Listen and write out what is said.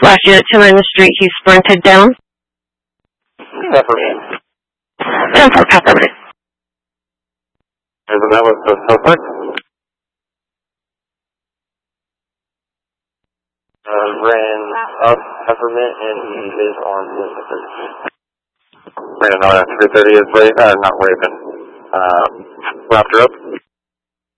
Last unit 2 in the street, he sprinted down. Peppermint. 10-4 Peppermint. Isn't that what the suspect? Ran up Peppermint and he is on Elizabeth. Ran on at 3:30 is not Raven. Wrapped her up.